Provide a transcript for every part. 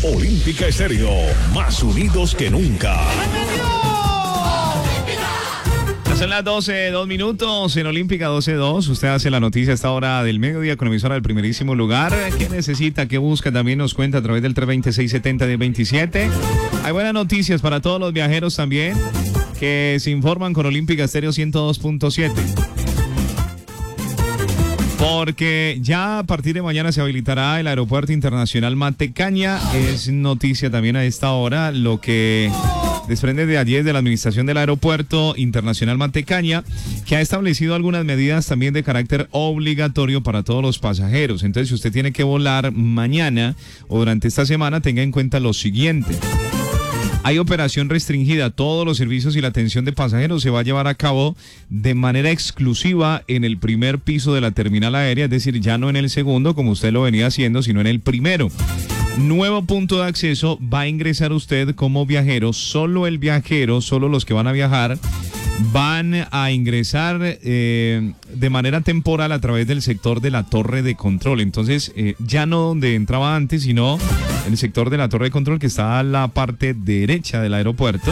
Olímpica Estéreo, más unidos que nunca. Son las 12:02 en Olímpica 12:02. Usted hace la noticia a esta hora del mediodía con emisora del primerísimo lugar. ¿Qué necesita? ¿Qué busca? También nos cuenta a través del 320-670-1027. Hay buenas noticias para todos los viajeros también que se informan con Olímpica Estéreo 102.7. Porque ya a partir de mañana se habilitará el Aeropuerto Internacional Matecaña. Es noticia también a esta hora lo que desprende de ayer de la Administración del Aeropuerto Internacional Matecaña, que ha establecido algunas medidas también de carácter obligatorio para todos los pasajeros. Entonces, si usted tiene que volar mañana o durante esta semana, tenga en cuenta lo siguiente. Hay operación restringida. Todos los servicios y la atención de pasajeros se va a llevar a cabo de manera exclusiva en el primer piso de la terminal aérea, es decir, ya no en el segundo, como usted lo venía haciendo, sino en el primero. Nuevo punto de acceso, va a ingresar usted como viajero, solo el viajero, solo los que van a viajar, van a ingresar de manera temporal a través del sector de la torre de control. Entonces, ya no donde entraba antes, sino el sector de la torre de control que está a la parte derecha del aeropuerto.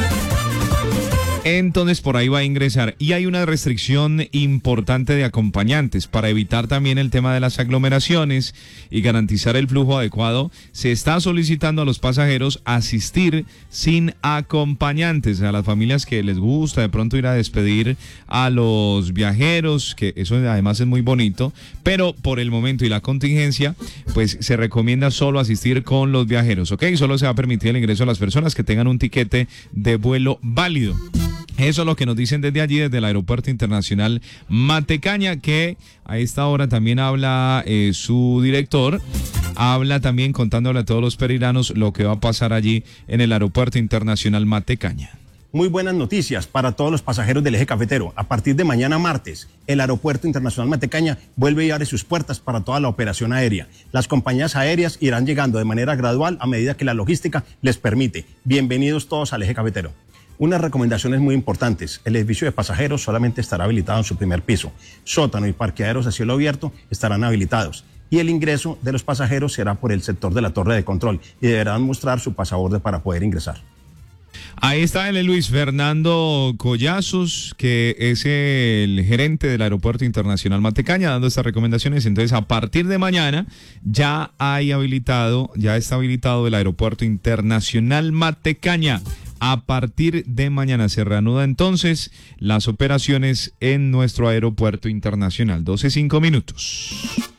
Entonces por ahí va a ingresar. Y hay una restricción importante de acompañantes para evitar también el tema de las aglomeraciones y garantizar el flujo adecuado. Se está solicitando a los pasajeros asistir sin acompañantes, a las familias que les gusta de pronto ir a despedir a los viajeros, que eso además es muy bonito, pero por el momento y la contingencia, pues se recomienda solo asistir con los viajeros, ¿ok? Solo se va a permitir el ingreso a las personas que tengan un tiquete de vuelo válido. Eso es lo que nos dicen desde allí, desde el Aeropuerto Internacional Matecaña, que a esta hora también habla su director, habla también contándole a todos los peregrinos lo que va a pasar allí en el Aeropuerto Internacional Matecaña. Muy buenas noticias para todos los pasajeros del eje cafetero. A partir de mañana martes, el Aeropuerto Internacional Matecaña vuelve a abrir sus puertas para toda la operación aérea. Las compañías aéreas irán llegando de manera gradual a medida que la logística les permite. Bienvenidos todos al eje cafetero. Unas recomendaciones muy importantes. El edificio de pasajeros solamente estará habilitado en su primer piso. Sótano y parqueaderos a cielo abierto estarán habilitados. Y el ingreso de los pasajeros será por el sector de la torre de control y deberán mostrar su pasaporte para poder ingresar. Ahí está el Luis Fernando Collazos, que es el gerente del Aeropuerto Internacional Matecaña, dando estas recomendaciones. Entonces, a partir de mañana ya está habilitado el Aeropuerto Internacional Matecaña. A partir de mañana se reanuda entonces las operaciones en nuestro aeropuerto internacional. 12:05.